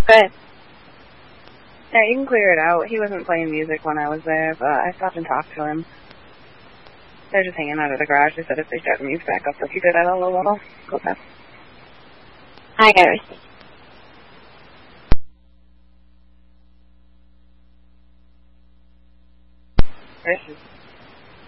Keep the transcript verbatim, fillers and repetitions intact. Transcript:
Good. Yeah, you can clear it out. He wasn't playing music when I was there, but I stopped and talked to him. They're just hanging out of the garage. They said if they start the music back up, they'll keep it at a low level. Go fast. Hi, Iris. Iris is